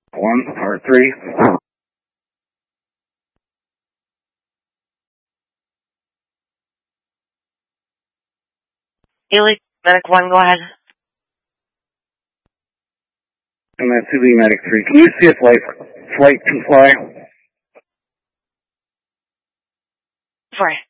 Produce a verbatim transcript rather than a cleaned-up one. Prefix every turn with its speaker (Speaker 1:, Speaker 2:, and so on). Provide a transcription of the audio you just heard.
Speaker 1: One, or three.
Speaker 2: Ely, Medic one, go ahead.
Speaker 1: And that's Ely, Medic three. Can you see if flight, flight can fly?
Speaker 2: Sorry.